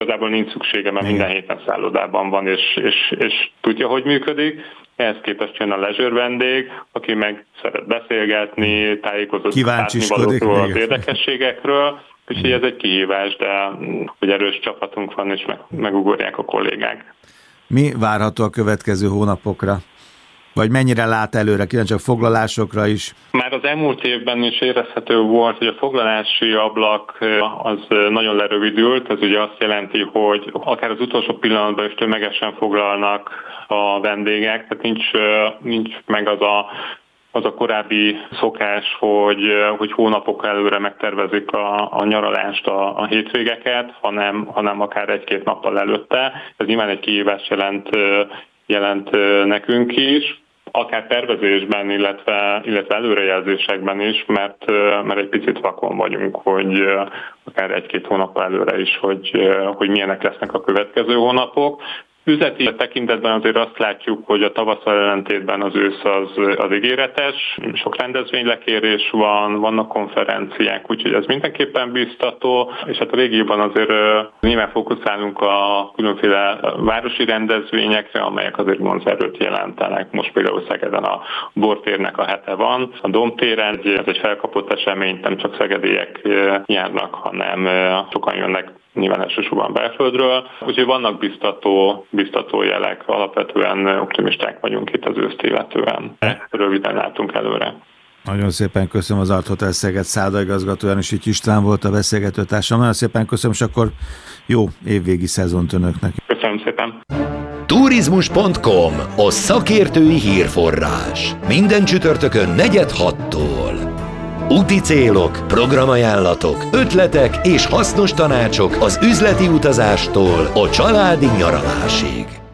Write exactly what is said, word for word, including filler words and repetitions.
igazából nincs szüksége, mert minden héten szállodában van, és, és, és tudja, hogy működik. Ehhez képest jön a leisure vendég, aki meg szeret beszélgetni, tájékozott látnivalókról, az érdekességekről, úgyhogy ez egy kihívás, de hogy erős csapatunk van, és meg, megugorják a kollégák. Mi várható a következő hónapokra? Vagy mennyire lát előre, kíváncsi csak foglalásokra is? Már az elmúlt évben is érezhető volt, hogy a foglalási ablak az nagyon lerövidült. Ez ugye azt jelenti, hogy akár az utolsó pillanatban is tömegesen foglalnak a vendégek, tehát nincs, nincs meg az a az a korábbi szokás, hogy, hogy hónapok előre megtervezik a, a nyaralást, a, a hétvégeket, hanem, hanem akár egy-két nappal előtte. Ez nyilván egy kihívást jelent, jelent nekünk is, akár tervezésben, illetve, illetve előrejelzésekben is, mert, mert egy picit vakon vagyunk, hogy akár egy-két hónappal előre is, hogy, hogy milyenek lesznek a következő hónapok. Üzleti tekintetben azért azt látjuk, hogy a tavasszal ellentétben az ősz az, az ígéretes, sok rendezvénylekérés van, vannak konferenciák, úgyhogy ez mindenképpen biztató, és hát a régióban azért nyilván fókuszálunk a különféle városi rendezvényekre, amelyek azért vonzerőt jelentenek. Most például Szegeden a Bortérnek a hete van, a Domtéren, ez egy felkapott esemény, nem csak szegediek járnak, hanem sokan jönnek nyilván elsősorban belföldről, úgyhogy vannak biztató, biztató jelek, alapvetően optimisták vagyunk itt az őszt illetően. Röviden látunk előre. Nagyon szépen köszönöm az Art Hotel Szeged szállodaigazgató Jánosik István volt a beszélgető társam. Nagyon szépen köszönöm, és akkor jó évvégi szezont önöknek. Köszönöm szépen. Turizmus pont com, a szakértői hírforrás. Minden csütörtökön negyed hattól. Úti célok, programajánlatok, ötletek és hasznos tanácsok az üzleti utazástól a családi nyaralásig.